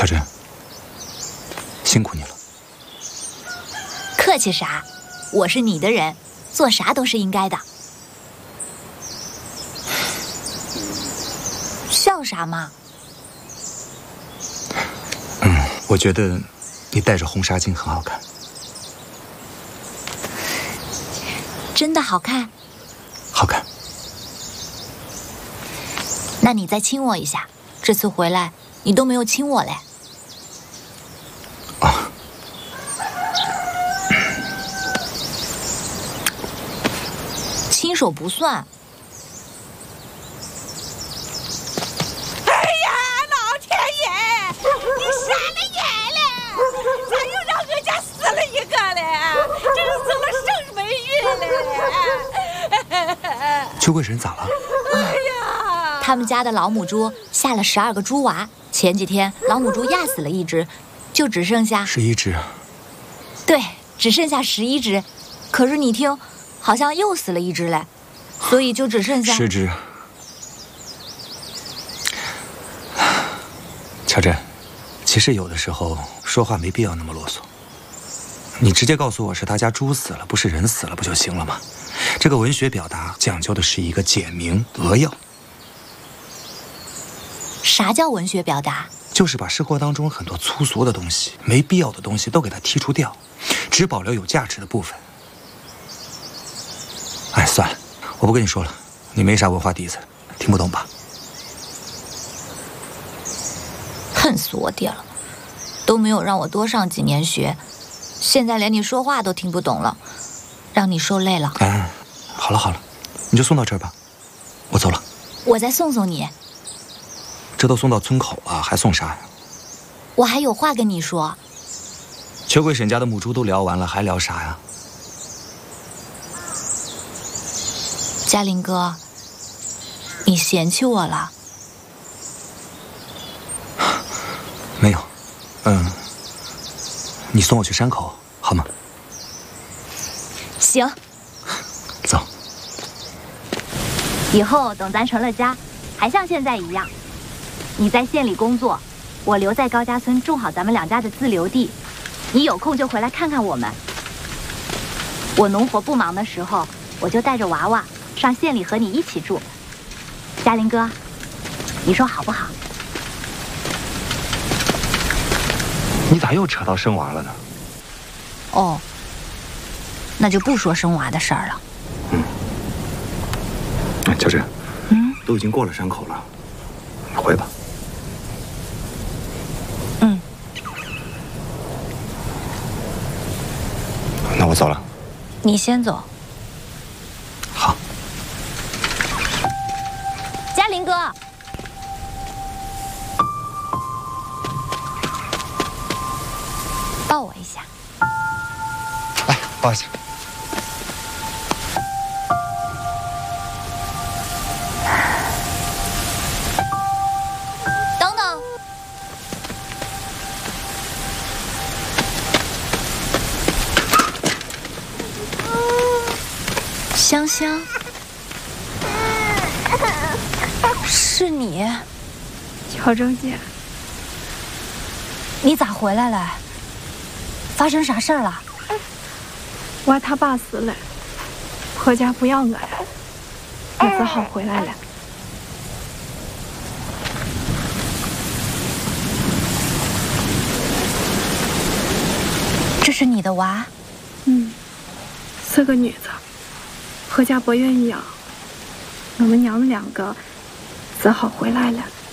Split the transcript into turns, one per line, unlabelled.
乔真，辛苦你了。
客气啥？我是你的人，做啥都是应该的。笑啥嘛？
我觉得你戴着红纱巾很好看。
真的好看？
好看。
那你再亲我一下，这次回来你都没有亲我嘞。
啊。
亲手不算。
秋桂婶咋了？
哎呀，他们家的老母猪下了12个猪娃，前几天老母猪压死了1只，就只剩下
11只。
对，只剩下11只。可是你听，好像又死了1只嘞，所以就只剩下
10只。乔真，其实有的时候说话没必要那么啰嗦。你直接告诉我是他家猪死了，不是人死了，不就行了吗？这个文学表达讲究的是一个简明扼要。
啥叫文学表达？
就是把生活当中很多粗俗的东西、没必要的东西都给它剔除掉，只保留有价值的部分。哎，算了，我不跟你说了，你没啥文化底子，听不懂吧？
恨死我爹了，都没有让我多上几年学，现在连你说话都听不懂了，让你受累了。
哎，好了好了，你就送到这儿吧，我走了。
我再送送你。
这都送到村口了，还送啥呀？
我还有话跟你说。
秋桂婶家的母猪都聊完了，还聊啥呀？
嘉林哥，你嫌弃我了？
没有，你送我去山口好吗？
行。
走。
以后等咱成了家，还像现在一样。你在县里工作，我留在高家村种好咱们2家的自留地。你有空就回来看看我们。我农活不忙的时候，我就带着娃娃上县里和你一起住。嘉林哥，你说好不好？
你咋又扯到生娃了呢？
哦，那就不说生娃的事儿了。
乔真，都已经过了山口了，你回吧。那我走了。
你先走。
好。
嘉林哥，抱我一下。
来，抱一下。
等等。香香，是你，
乔州姐，
你咋回来了？发生啥事儿了？
娃他爸死了，婆家不要我了，我只好回来了。
这是你的娃？
是个女的，婆家不愿意养，我们娘2个只好回来了。